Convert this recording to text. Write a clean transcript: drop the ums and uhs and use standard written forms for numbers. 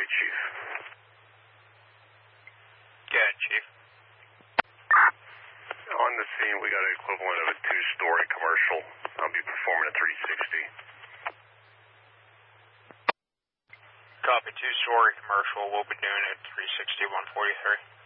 Chief. Yeah, Chief. On the scene, we got an equivalent of a 2-story commercial. I'll be performing at 360. Copy, 2-story commercial. We'll be doing it at 360, 143.